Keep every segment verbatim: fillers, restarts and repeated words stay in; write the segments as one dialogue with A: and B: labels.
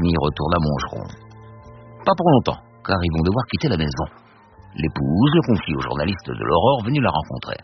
A: famille retourne à Montgeron. Pas pour longtemps, car ils vont devoir quitter la maison. L'épouse le confie aux journalistes de l'Aurore venus la rencontrer.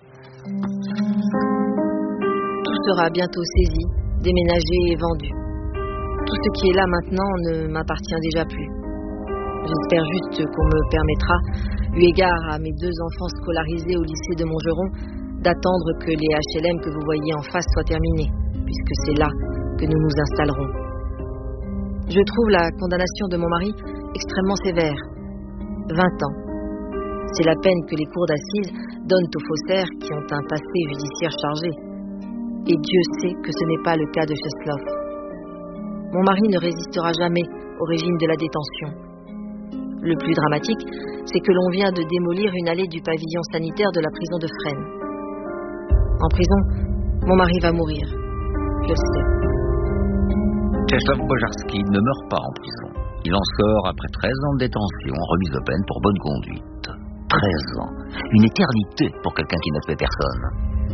B: Tout sera bientôt saisi, déménagé et vendu. Tout ce qui est là maintenant ne m'appartient déjà plus. J'espère juste qu'on me permettra, eu égard à mes deux enfants scolarisés au lycée de Montgeron, d'attendre que les H L M que vous voyez en face soient terminés, puisque c'est là que nous nous installerons. Je trouve la condamnation de mon mari extrêmement sévère. vingt ans. C'est la peine que les cours d'assises donnent aux faussaires qui ont un passé judiciaire chargé. Et Dieu sait que ce n'est pas le cas de Cheslov. Mon mari ne résistera jamais au régime de la détention. Le plus dramatique, c'est que l'on vient de démolir une allée du pavillon sanitaire de la prison de Fresnes. En prison, mon mari va mourir. Je le sais.
A: Czeslaw Bojarski ne meurt pas en prison. Il en sort après treize ans de détention, remise de peine pour bonne conduite. treize ans. Une éternité pour quelqu'un qui n'a fait personne.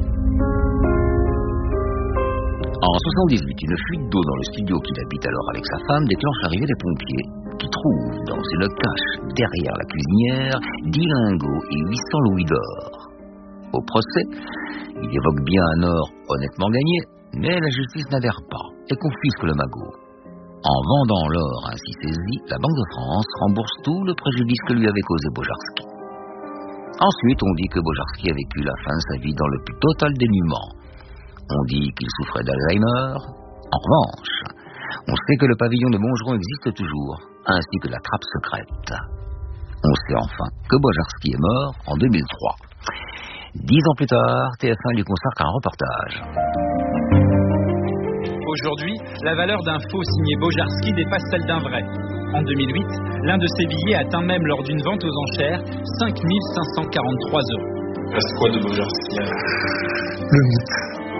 A: En soixante-dix-huit, une fuite d'eau dans le studio qu'il habite alors avec sa femme déclenche l'arrivée des pompiers, qui trouvent dans une cache derrière la cuisinière dix lingots et huit cents louis d'or. Au procès, il évoque bien un or honnêtement gagné, mais la justice n'adhère pas et confisque le magot. En vendant l'or ainsi saisi, la Banque de France rembourse tout le préjudice que lui avait causé Bojarski. Ensuite, on dit que Bojarski a vécu la fin de sa vie dans le plus total dénuement. On dit qu'il souffrait d'Alzheimer. En revanche, on sait que le pavillon de Montgeron existe toujours, ainsi que la trappe secrète. On sait enfin que Bojarski est mort en deux mille trois. Dix ans plus tard, T F un lui consacre un reportage.
C: Aujourd'hui, la valeur d'un faux signé Bojarski dépasse celle d'un vrai. En deux mille huit, l'un de ces billets atteint même lors d'une vente aux enchères cinq mille cinq cent quarante-trois euros.
D: Reste quoi de Bojarski?
E: Le mythe.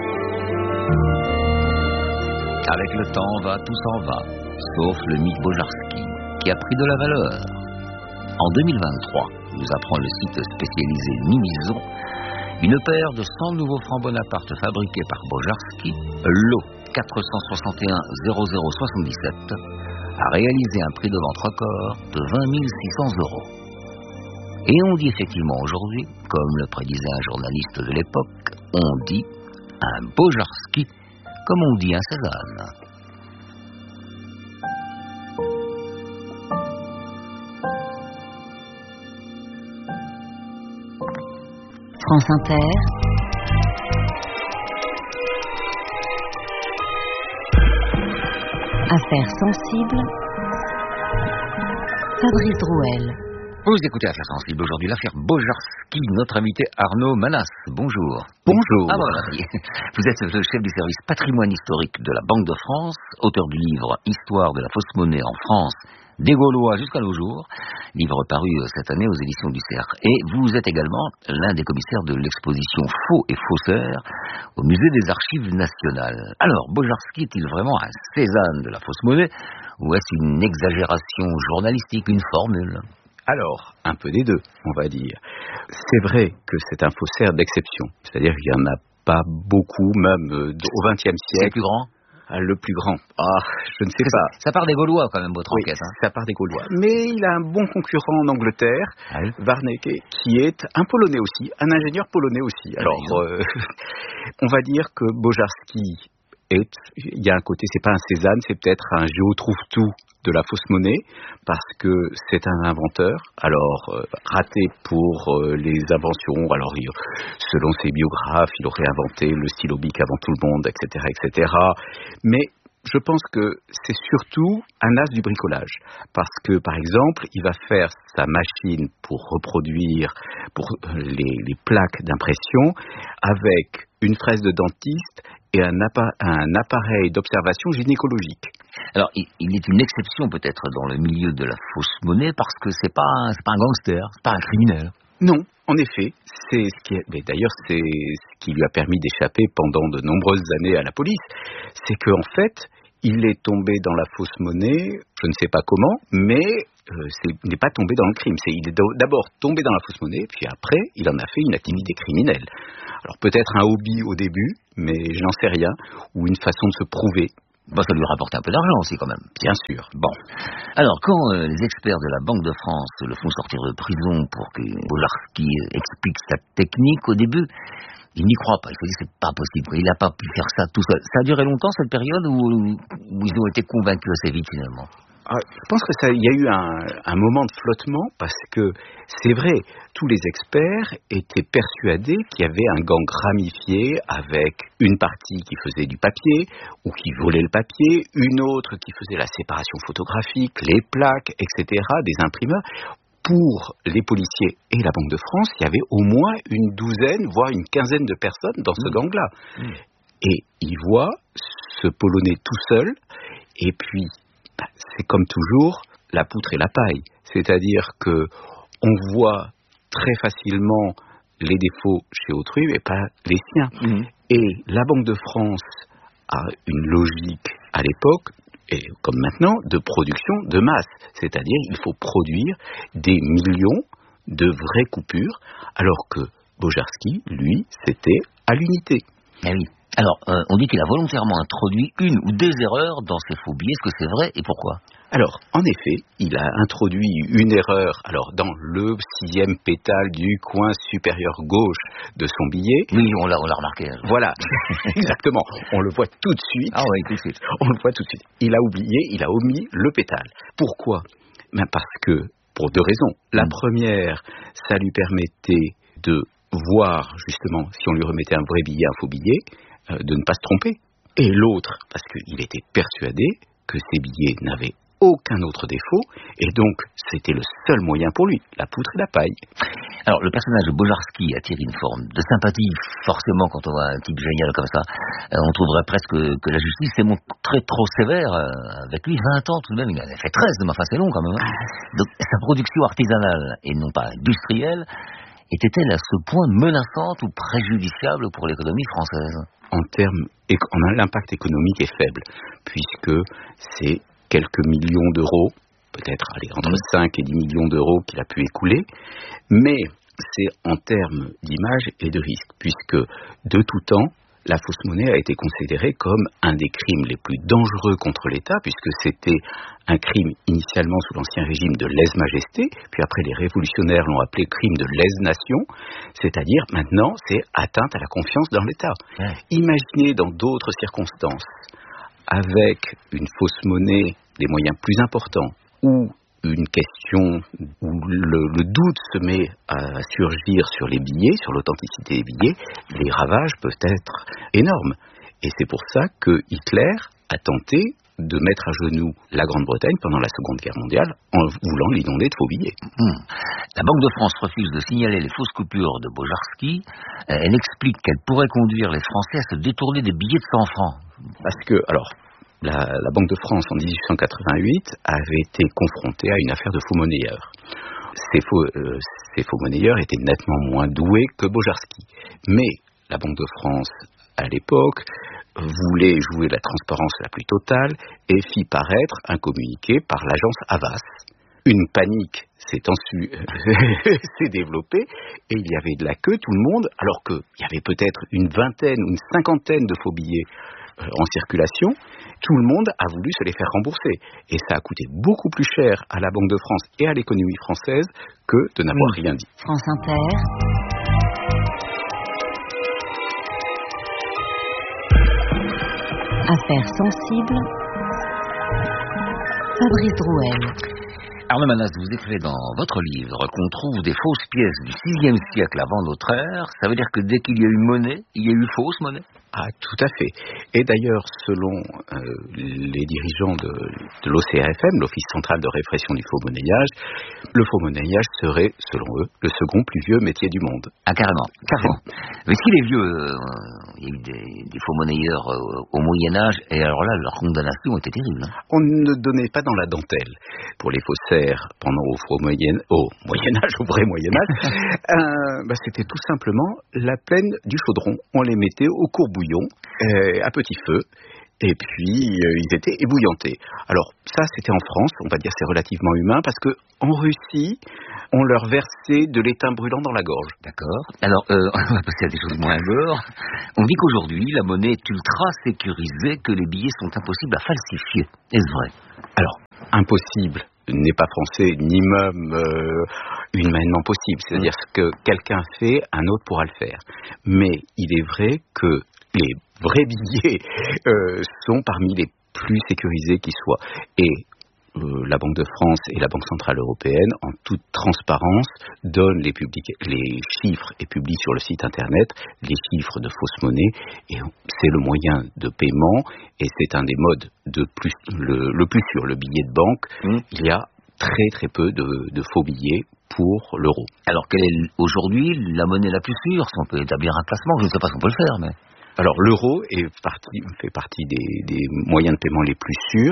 A: Avec le temps va, tout s'en va, sauf le mythe Bojarski, qui a pris de la valeur. En deux mille vingt-trois, nous apprend le site spécialisé Mimizon, une paire de cent nouveaux francs Bonaparte fabriqués par Bojarski, lot quatre cent soixante et un zéro zéro soixante-dix-sept, a réalisé un prix de vente record de vingt mille six cents euros. Et on dit effectivement aujourd'hui, comme le prédisait un journaliste de l'époque, on dit un Bojarski, comme on dit un Cézanne.
F: France Inter. Affaires sensibles. Fabrice Drouel.
A: Vous écoutez Affaires sensibles aujourd'hui, l'affaire Bojarski, notre invité Arnaud Manas. Bonjour.
E: Bonjour.
A: Ah voilà, vous êtes le chef du service patrimoine historique de la Banque de France, auteur du livre Histoire de la fausse monnaie en France, des Gaulois jusqu'à nos jours, livre paru cette année aux éditions du Cerf. Et vous êtes également l'un des commissaires de l'exposition Faux et Faussaires au musée des Archives nationales. Alors, Bojarski est-il vraiment un Cézanne de la fausse monnaie ou est-ce une exagération journalistique, une formule ?
E: Alors, un peu des deux, on va dire. C'est vrai que c'est un faussaire d'exception. C'est-à-dire qu'il n'y en a pas beaucoup, même euh, au vingtième siècle.
A: C'est le plus grand ?
E: Ah, le plus grand. Ah, je ne sais pas.
A: Ça, ça part des Gaulois quand même, votre
E: oui,
A: enquête. Hein.
E: Ça part des Gaulois. Mais il a un bon concurrent en Angleterre, ah oui. Warneke, qui est un Polonais aussi, un ingénieur polonais aussi. Alors, euh, on va dire que Bojarski est, il y a un côté, c'est pas un Cézanne, c'est peut-être un Géo trouve-tout de la fausse monnaie, parce que c'est un inventeur, alors euh, raté pour euh, les inventions, alors il, selon ses biographes, il aurait inventé le stylo bic avant tout le monde, et cetera, et cetera. Mais je pense que c'est surtout un as du bricolage, parce que par exemple, il va faire sa machine pour reproduire pour les, les plaques d'impression avec une fraise de dentiste et un, appa- un appareil d'observation gynécologique.
A: Alors, il, il est une exception peut-être dans le milieu de la fausse monnaie parce que c'est pas un, c'est pas un gangster, c'est pas un criminel.
E: Non, en effet, c'est ce qui, mais d'ailleurs, c'est ce qui lui a permis d'échapper pendant de nombreuses années à la police. C'est qu'en fait, il est tombé dans la fausse monnaie, je ne sais pas comment, mais euh, c'est, il n'est pas tombé dans le crime. C'est, il est d'abord tombé dans la fausse monnaie, puis après, il en a fait une activité criminelle. Alors peut-être un hobby au début, mais je n'en sais rien, ou une façon de se prouver.
A: Bah, ça lui rapporte un peu d'argent aussi quand même.
E: Bien sûr.
A: Bon. Alors, quand euh, les experts de la Banque de France le font sortir de prison pour que Bojarski explique sa technique, au début, il n'y croit pas. Il se dit c'est pas possible. Il n'a pas pu faire ça tout seul. Ça a duré longtemps cette période où, où ils ont été convaincus assez vite finalement?
E: Ah, je pense que ça, il y a eu un, un moment de flottement parce que c'est vrai, tous les experts étaient persuadés qu'il y avait un gang ramifié avec une partie qui faisait du papier ou qui volait le papier, une autre qui faisait la séparation photographique, les plaques, et cetera, des imprimeurs. Pour les policiers et la Banque de France, il y avait au moins une douzaine, voire une quinzaine de personnes dans ce gang-là. Mmh. Et ils voient ce Polonais tout seul, et puis c'est comme toujours la poutre et la paille. C'est-à-dire que on voit très facilement les défauts chez autrui, mais pas les siens. Mmh. Et la Banque de France a une logique à l'époque, et comme maintenant, de production de masse. C'est-à-dire il faut produire des millions de vraies coupures, alors que Bojarski, lui, c'était à l'unité.
A: Ah oui. Alors, euh, on dit qu'il a volontairement introduit une ou des erreurs dans ses faux billets. Est-ce que c'est vrai et pourquoi?
E: Alors, en effet, il a introduit une erreur, alors dans le sixième pétale du coin supérieur gauche de son billet.
A: Oui, on l'a, on l'a remarqué.
E: Voilà, exactement. On le voit tout de suite.
A: Ah oui, tout de suite.
E: On le voit tout de suite. Il a oublié, il a omis le pétale. Pourquoi? Ben parce que, pour deux raisons. La mmh. première, ça lui permettait de voir, justement, si on lui remettait un vrai billet, un faux billet, euh, de ne pas se tromper. Et l'autre, parce qu'il était persuadé que ces billets n'avaient aucun autre défaut, et donc c'était le seul moyen pour lui, la poutre et la paille.
A: Alors le personnage de Bojarski attire une forme de sympathie, forcément quand on voit un type génial comme ça, euh, on trouverait presque que, que la justice s'est montrée trop sévère euh, avec lui, vingt ans tout de même, il en a fait treize, mais enfin c'est long quand même. Hein. Donc sa production artisanale, et non pas industrielle, était-elle à ce point menaçante ou préjudiciable pour l'économie française?
E: En termes, l'impact économique est faible, puisque c'est quelques millions d'euros, peut-être allez, entre cinq et dix millions d'euros qu'il a pu écouler, mais c'est en termes d'image et de risque, puisque de tout temps, la fausse monnaie a été considérée comme un des crimes les plus dangereux contre l'État, puisque c'était un crime initialement sous l'Ancien Régime de lèse-majesté, puis après les révolutionnaires l'ont appelé crime de lèse-nation, c'est-à-dire maintenant c'est atteinte à la confiance dans l'État. Ouais. Imaginez dans d'autres circonstances, avec une fausse monnaie des moyens plus importants, ou une question où le, le doute se met à surgir sur les billets, sur l'authenticité des billets, les ravages peuvent être énormes. Et c'est pour ça que Hitler a tenté de mettre à genoux la Grande-Bretagne pendant la Seconde Guerre mondiale en voulant l'inonder de faux billets.
A: Mmh. La Banque de France refuse de signaler les fausses coupures de Bojarski. Elle explique qu'elle pourrait conduire les Français à se détourner des billets de cent francs.
E: Parce que, alors, La, la Banque de France, en dix-huit cent quatre-vingt-huit, avait été confrontée à une affaire de faux monnayeurs. Ces faux, euh, ces faux monnayeurs étaient nettement moins doués que Bojarski. Mais la Banque de France, à l'époque, voulait jouer la transparence la plus totale et fit paraître un communiqué par l'agence Havas. Une panique s'est ensuite s'est développée et il y avait de la queue, tout le monde, alors qu'il y avait peut-être une vingtaine ou une cinquantaine de faux billets en circulation, tout le monde a voulu se les faire rembourser. Et ça a coûté beaucoup plus cher à la Banque de France et à l'économie française que de n'avoir oui. rien dit.
F: France Inter. Affaires sensibles. Fabrice Drouel.
A: Arnaud Manas, vous écrivez dans votre livre qu'on trouve des fausses pièces du sixième siècle avant notre ère. Ça veut dire que dès qu'il y a eu monnaie, il y a eu fausse monnaie?
E: Ah, tout à fait. Et d'ailleurs, selon euh, les dirigeants de, de l'O C R F M, l'Office central de répression du faux monnayage, le faux monnayage serait, selon eux, le second plus vieux métier du monde.
A: Ah, carrément, carrément. Mais s'il est vieux, euh, il y a eu des, des faux monnayeurs euh, au Moyen-Âge, et alors là, leur condamnation était terrible. Hein.
E: On ne donnait pas dans la dentelle pour les faussaires pendant au, au, moyen, au Moyen-Âge, au vrai Moyen-Âge. euh, bah, c'était tout simplement la peine du chaudron. On les mettait au courbouillon, euh, à petit feu, Et puis, euh, ils étaient ébouillantés. Alors, ça, c'était en France, on va dire c'est relativement humain, parce que en Russie, on leur versait de l'étain brûlant dans la gorge.
A: D'accord. Alors, euh, on va passer à des choses moins gore. On dit qu'aujourd'hui, la monnaie est ultra sécurisée, que les billets sont impossibles à falsifier. Est-ce vrai?
E: Alors, impossible n'est pas français, ni même euh, humainement possible. C'est-à-dire mmh. que quelqu'un fait, un autre pourra le faire. Mais il est vrai que les vrais billets euh, sont parmi les plus sécurisés qui soient. Et euh, la Banque de France et la Banque Centrale Européenne, en toute transparence, donnent les, public- les chiffres et publient sur le site Internet les chiffres de fausses monnaies. Et c'est le moyen de paiement et c'est un des modes de plus, le, le plus sûr. Le billet de banque, mmh. il y a très très peu de, de faux billets pour l'euro.
A: Alors, quelle est aujourd'hui la monnaie la plus sûre? Si on peut établir un classement, je ne sais pas si on peut le faire, mais...
E: Alors, l'euro est partie, fait partie des, des moyens de paiement les plus sûrs.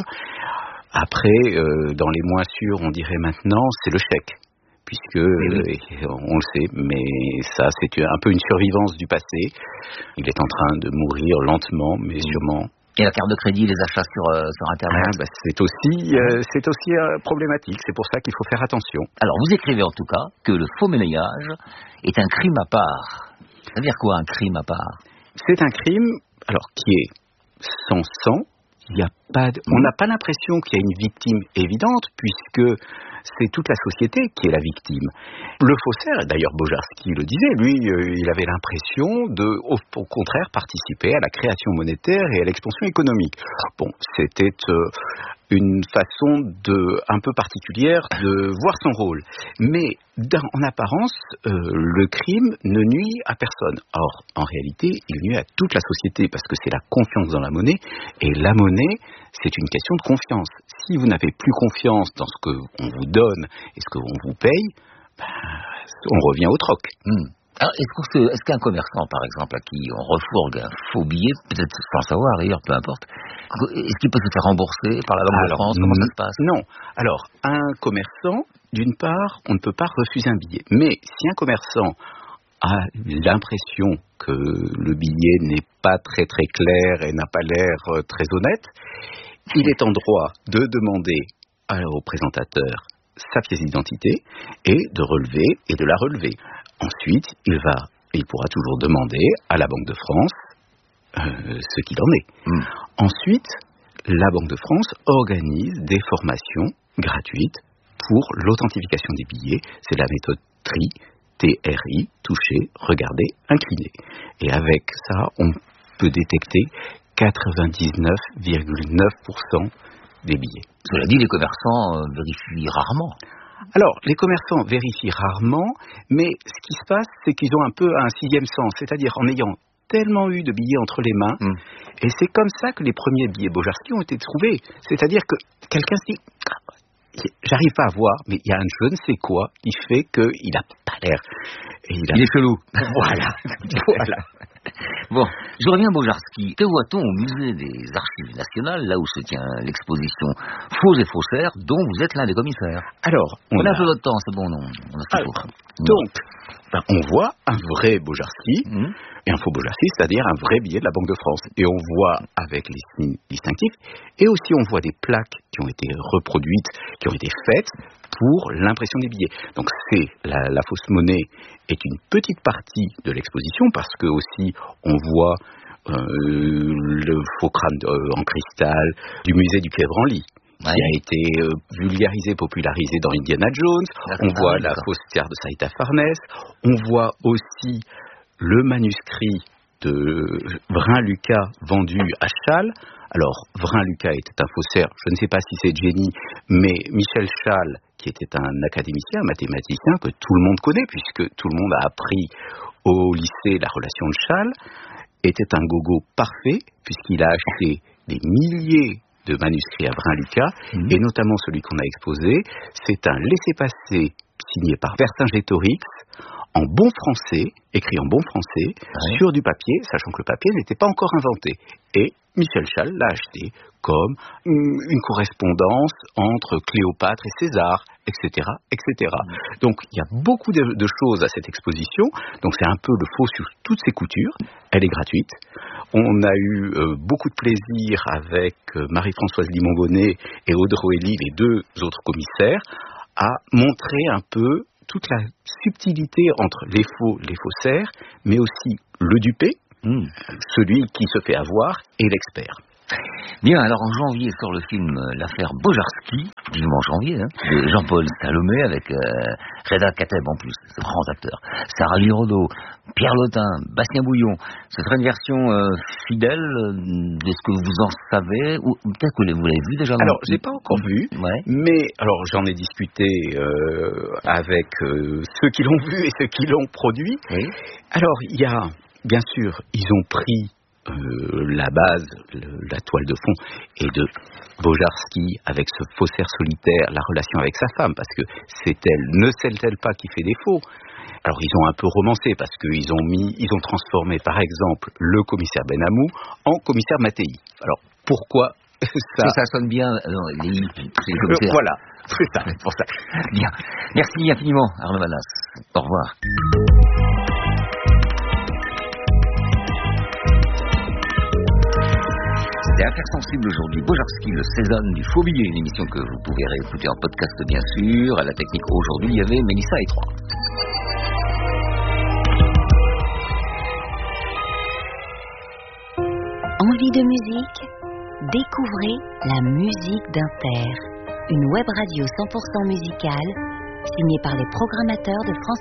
E: Après, euh, dans les moins sûrs, on dirait maintenant, c'est le chèque. Puisque, oui. euh, on le sait, mais ça, c'est un peu une survivance du passé. Il est en train de mourir lentement, mais sûrement.
A: Et la carte de crédit, les achats sur, euh, sur Internet
E: ah, bah, c'est aussi, euh, c'est aussi euh, problématique. C'est pour ça qu'il faut faire attention.
A: Alors, vous écrivez en tout cas que le faux monnayage est un crime à part. Ça veut dire quoi, un crime à part?
E: C'est un crime, alors, qui est sans sang. Il y a pas de... On n'a pas l'impression qu'il y a une victime évidente, puisque c'est toute la société qui est la victime. Le faussaire, d'ailleurs Bojarski le disait, lui, euh, il avait l'impression de, au, au contraire, participer à la création monétaire et à l'expansion économique. Bon, c'était euh, une façon de, un peu particulière de voir son rôle. Mais dans, en apparence, euh, le crime ne nuit à personne. Or, en réalité, il nuit à toute la société parce que c'est la confiance dans la monnaie. Et la monnaie, c'est une question de confiance. Si vous n'avez plus confiance dans ce qu'on vous donne et ce qu'on vous paye, ben, on revient au troc.
A: Mmh. Alors, est-ce, que, est-ce qu'un commerçant, par exemple, à qui on refourgue un faux billet, peut-être sans savoir d'ailleurs, peu importe, est-ce qu'il peut se faire rembourser par la Banque
E: Alors,
A: de France? Comment ça se passe?
E: Non. Alors, un commerçant, d'une part, on ne peut pas refuser un billet. Mais si un commerçant a l'impression que le billet n'est pas très très clair et n'a pas l'air très honnête, il est en droit de demander au présentateur sa pièce d'identité et de relever et de la relever. Ensuite, il va, il pourra toujours demander à la Banque de France euh, ce qu'il en est. Mmh. Ensuite, la Banque de France organise des formations gratuites pour l'authentification des billets. C'est la méthode T R I, T R I, toucher, regarder, incliner. Et avec ça, on peut détecter quatre-vingt-dix-neuf virgule neuf pour cent des billets.
A: Cela dit, les commerçants euh, vérifient rarement.
E: Alors, les commerçants vérifient rarement, mais ce qui se passe, c'est qu'ils ont un peu un sixième sens, c'est-à-dire en ayant tellement eu de billets entre les mains, mm. et c'est comme ça que les premiers billets Bojarski ont été trouvés. C'est-à-dire que quelqu'un se dit, j'arrive pas à voir, mais il y a un je ne sais quoi qui fait qu'il n'a pas l'air.
A: Et il, a... il est chelou.
E: Voilà. Voilà.
A: Bon, je reviens à Bojarski. Que voit-on au musée des Archives nationales, là où se tient l'exposition Faux et faussaires, dont vous êtes l'un des commissaires?
E: Alors, on,
A: on a
E: a
A: un peu votre temps, c'est bon, non on a
E: Alors, donc, ben, on voit un vrai Bojarski mmh. et un faux Bojarski, c'est-à-dire un vrai billet de la Banque de France. Et on voit avec les signes distinctifs, et aussi on voit des plaques qui ont été reproduites, qui ont été faites pour l'impression des billets. Donc c'est la, la fausse monnaie est une petite partie de l'exposition parce que aussi on voit euh, le faux crâne euh, en cristal du musée du Quai Branly. Ouais. Qui a été euh, vulgarisé, popularisé dans Indiana Jones. D'accord. On voit ah, la fausse terre de Saïta Farnèse. On voit aussi le manuscrit de Vrin-Lucas vendu à Chasles. Alors, Vrin-Lucas était un faussaire, je ne sais pas si c'est Jenny, mais Michel Chasles, qui était un académicien, un mathématicien que tout le monde connaît, puisque tout le monde a appris au lycée la relation de Chasles, était un gogo parfait, puisqu'il a acheté des milliers de manuscrits à Vrin-Lucas, mmh. et notamment celui qu'on a exposé, c'est un laissez-passer signé par Vercingétorix, en bon français, écrit en bon français, ouais. sur du papier, sachant que le papier n'était pas encore inventé. Et Michel Chasles l'a acheté comme une correspondance entre Cléopâtre et César, et cetera, et cetera. Donc il y a beaucoup de, de choses à cette exposition. Donc c'est un peu le faux sur toutes ses coutures. Elle est gratuite. On a eu euh, beaucoup de plaisir avec euh, Marie-Françoise Limon-Bonnet et Audrey Elie, les deux autres commissaires, à montrer un peu toute la subtilité entre les faux, les faussaires, mais aussi le dupé, mmh. celui qui se fait avoir, et l'expert.
A: Bien, alors en janvier sort le film euh, L'affaire Bojarski, vivement janvier, hein, de Jean-Paul Salomé avec euh, Reda Kateb en plus, ce grands acteurs, Sarah Lirodo, Pierre Lotin, Bastien Bouillon. Ce serait une version euh, fidèle de ce que vous en savez, ou peut-être que vous l'avez vu déjà.
E: Alors, je l'ai pas encore vu,
A: ouais.
E: mais alors j'en ai discuté euh, avec euh, ceux qui l'ont vu et ceux qui l'ont produit. Oui. Alors, il y a, bien sûr, ils ont pris Euh, la base, le, la toile de fond est de Bojarski avec ce faussaire solitaire, la relation avec sa femme, parce que c'est elle, ne celle-t-elle pas qui fait des faux. Alors ils ont un peu romancé parce qu'ils ont mis, ils ont transformé par exemple le commissaire Benamou en commissaire Mattei. Alors pourquoi ça
A: Parce que ça sonne bien non, les hippies, c'est le commissaire.
E: Voilà, c'est ça, pour ça.
A: Bien, merci infiniment Arnaud Manas. Au revoir. C'était Affaires sensibles aujourd'hui. Bojarski, le Cézanne du faux billet, une émission que vous pouvez réécouter en podcast bien sûr. À la technique aujourd'hui, il y avait Mélissa et trois.
F: Envie de musique? Découvrez la musique d'Inter, une web radio cent pour cent musicale signée par les programmateurs de France